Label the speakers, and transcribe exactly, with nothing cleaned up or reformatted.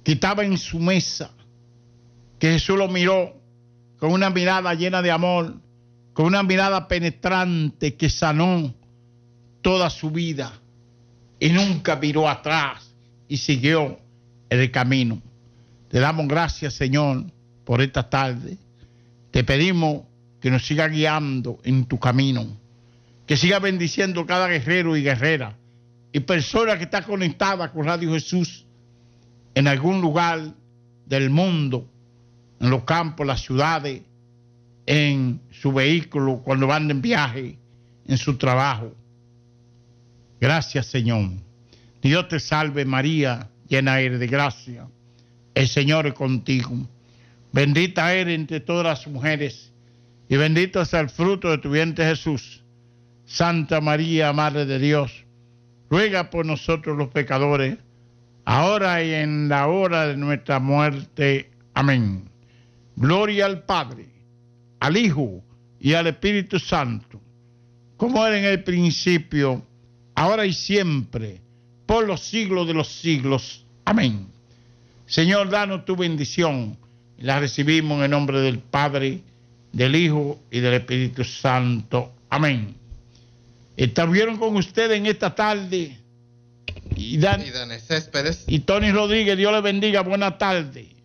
Speaker 1: que estaba en su mesa, que Jesús lo miró con una mirada llena de amor, con una mirada penetrante que sanó toda su vida y nunca miró atrás y siguió el camino. Te damos gracias, Señor, por esta tarde. Te pedimos que nos siga guiando en tu camino, que siga bendiciendo cada guerrero y guerrera y persona que está conectada con Radio Jesús en algún lugar del mundo, en los campos, las ciudades, en su vehículo, cuando van en viaje, en su trabajo. Gracias, Señor. Dios te salve, María, llena eres de gracia. El Señor es contigo. Bendita eres entre todas las mujeres y bendito es el fruto de tu vientre, Jesús. Santa María, Madre de Dios, ruega por nosotros los pecadores, ahora y en la hora de nuestra muerte. Amén. Gloria al Padre, al Hijo y al Espíritu Santo, como era en el principio, ahora y siempre, por los siglos de los siglos. Amén. Señor, danos tu bendición. La recibimos en el nombre del Padre, del Hijo y del Espíritu Santo. Amén. Estuvieron con ustedes en esta tarde y, Dan, y, Dan Céspedes. Y Tony Rodríguez. Dios les bendiga. Buenas tardes.